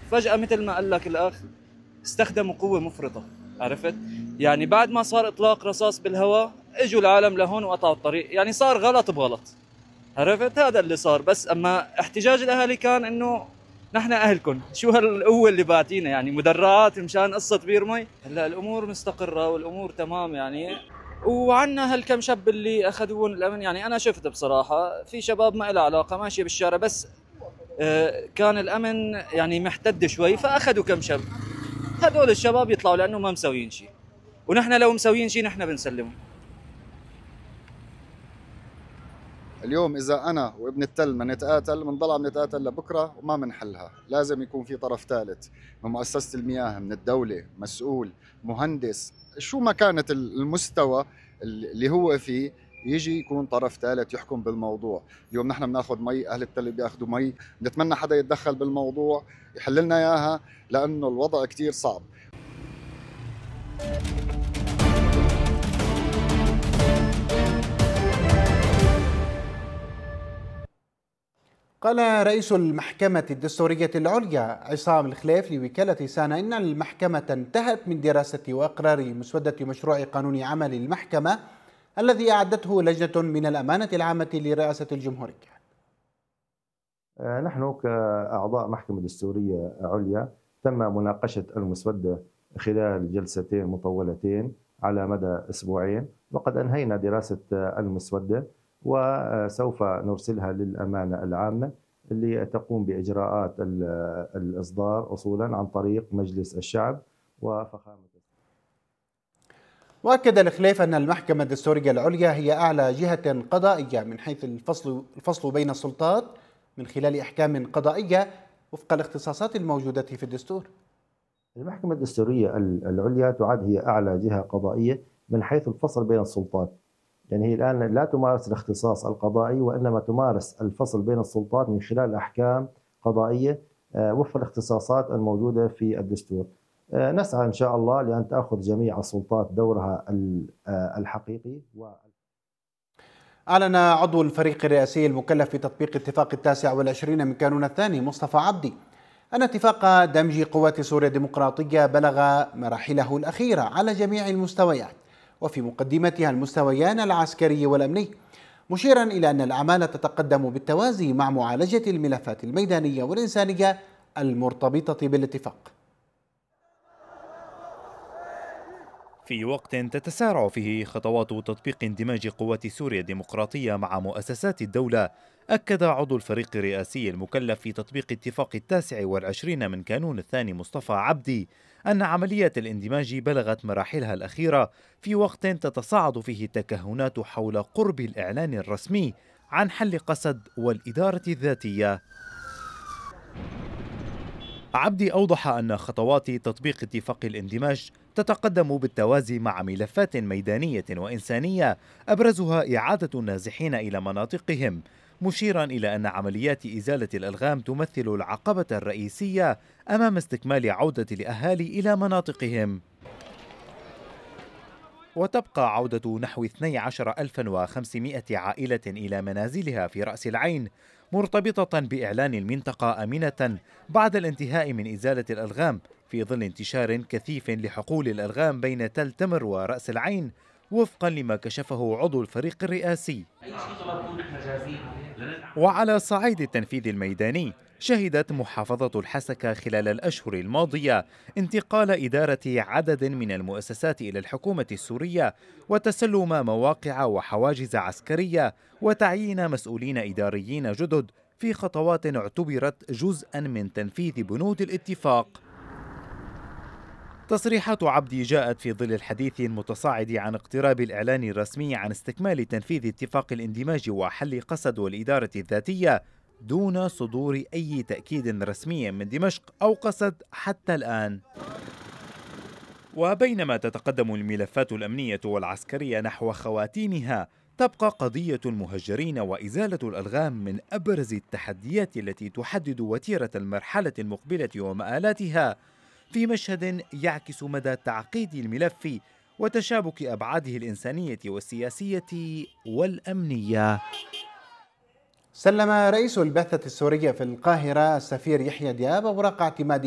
فجأة مثل ما قال لك الأخ استخدموا قوة مفرطة، عرفت؟ يعني بعد ما صار إطلاق رصاص بالهواء اجوا العالم لهون وقطعوا الطريق، يعني صار غلط بغلط، عرفت؟ هذا اللي صار. بس أما احتجاج الأهالي كان إنه نحن أهلكم، شو هالقوة اللي باتينا؟ يعني مدرعات مشان قصة بير مي؟ هلا الأمور مستقرة والأمور تمام يعني. وعنا هالكم شاب اللي أخذوهم الأمن، يعني أنا شفت بصراحة في شباب ما لها علاقة ماشية بالشارع، بس كان الأمن يعني محتد شوي فأخذوا كم شاب. هذول الشباب يطلعوا لأنه ما مسويين شيء، ونحن لو مسويين شيء نحن بنسلمهم. اليوم إذا أنا وابن التل ما نتقاتل بنضل عم نتقاتل لبكرة وما بنحلها. لازم يكون في طرف ثالث من مؤسسة المياه، من الدولة، مسؤول، مهندس، شو ما كانت المستوى اللي هو فيه، يجي يكون طرف ثالث يحكم بالموضوع. اليوم نحن بناخذ مي، أهل التل بياخذوا مي، نتمنى حدا يتدخل بالموضوع يحل لنا إياها، لأنه الوضع كتير صعب. قال رئيس المحكمة الدستورية العليا عصام الخليف لوكالة سانا إن المحكمة انتهت من دراسة وإقرار مسودة مشروع قانون عمل المحكمة الذي أعدته لجنة من الأمانة العامة لرئاسة الجمهورية. نحن كأعضاء محكمة دستورية عليا تم مناقشة المسودة خلال جلستين مطولتين على مدى أسبوعين، وقد أنهينا دراسة المسودة وسوف نرسلها للأمانة العامة اللي تقوم بإجراءات الإصدار أصولا عن طريق مجلس الشعب وفخامة. وأكد الخليف أن المحكمة الدستورية العليا هي أعلى جهة قضائية من حيث الفصل بين السلطات من خلال أحكام قضائية وفق الاختصاصات الموجودة في الدستور. المحكمة الدستورية العليا تعد هي أعلى جهة قضائية من حيث الفصل بين السلطات، يعني هي الآن لا تمارس الاختصاص القضائي وإنما تمارس الفصل بين السلطات من خلال أحكام قضائية وفق الاختصاصات الموجودة في الدستور. نسعى إن شاء الله لأن تأخذ جميع السلطات دورها الحقيقي. أعلن عضو الفريق الرئاسي المكلف بتطبيق اتفاق 29 من كانون الثاني مصطفى عبدي أن اتفاق دمج قوات سوريا الديمقراطية بلغ مراحله الأخيرة على جميع المستويات، وفي مقدمتها المستويان العسكري والأمني، مشيرا إلى أن الأعمال تتقدم بالتوازي مع معالجة الملفات الميدانية والإنسانية المرتبطة بالاتفاق. في وقت تتسارع فيه خطوات تطبيق اندماج قوات سوريا الديمقراطية مع مؤسسات الدولة، أكد عضو الفريق الرئاسي المكلف في تطبيق اتفاق 29 من كانون الثاني مصطفى عبدي أن عملية الاندماج بلغت مراحلها الأخيرة في وقت تتصاعد فيه التكهنات حول قرب الإعلان الرسمي عن حل قسد والإدارة الذاتية. عبدي أوضح أن خطوات تطبيق اتفاق الاندماج تتقدم بالتوازي مع ملفات ميدانية وإنسانية أبرزها إعادة النازحين إلى مناطقهم، مشيرا إلى أن عمليات إزالة الألغام تمثل العقبة الرئيسية أمام استكمال عودة الأهالي إلى مناطقهم. وتبقى عودة نحو 12,500 عائلة إلى منازلها في رأس العين مرتبطة بإعلان المنطقة آمنة بعد الانتهاء من إزالة الألغام، في ظل انتشار كثيف لحقول الألغام بين تل تمر ورأس العين، وفقا لما كشفه عضو الفريق الرئاسي. وعلى الصعيد التنفيذي الميداني، شهدت محافظة الحسكة خلال الأشهر الماضية انتقال إدارة عدد من المؤسسات إلى الحكومة السورية وتسلم مواقع وحواجز عسكرية وتعيين مسؤولين إداريين جدد في خطوات اعتبرت جزءا من تنفيذ بنود الاتفاق. تصريحات عبدي جاءت في ظل الحديث المتصاعد عن اقتراب الإعلان الرسمي عن استكمال تنفيذ اتفاق الاندماج وحل قسد والإدارة الذاتية دون صدور أي تأكيد رسمي من دمشق أو قسد حتى الآن. وبينما تتقدم الملفات الأمنية والعسكرية نحو خواتيمها، تبقى قضية المهجرين وإزالة الألغام من أبرز التحديات التي تحدد وتيرة المرحلة المقبلة ومآلاتها، في مشهد يعكس مدى تعقيد الملف وتشابك أبعاده الإنسانية والسياسية والأمنية. سلم رئيس البعثة السورية في القاهرة السفير يحيى دياب أوراق اعتماد